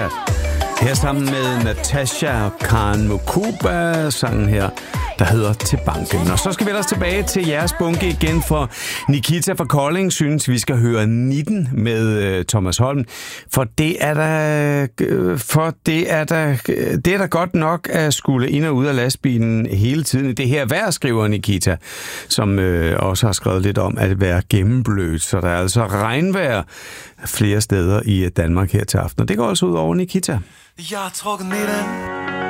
Her sammen med Natasha og Karen Mokuba, sangen her, der hedder Til banken. Og så skal vi ellers tilbage til jeres bunke igen, for Nikita fra Kolding synes, vi skal høre 19 med Thomas Holm. For det er da godt nok at skulle ind og ud af lastbilen hele tiden. Det her vejr, skriver Nikita, som også har skrevet lidt om at være gennemblødt. Så der er altså regnvejr flere steder i Danmark her til aften. Og det går altså ud over Nikita. Jeg har trukket 19